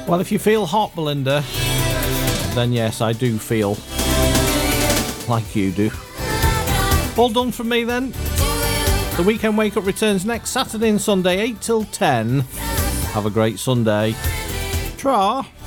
Well, if you feel hot, Belinda, then yes, I do feel like you do. All done from me then. The Weekend Wake Up returns next Saturday and Sunday, 8 till 10. Have a great Sunday. Tra.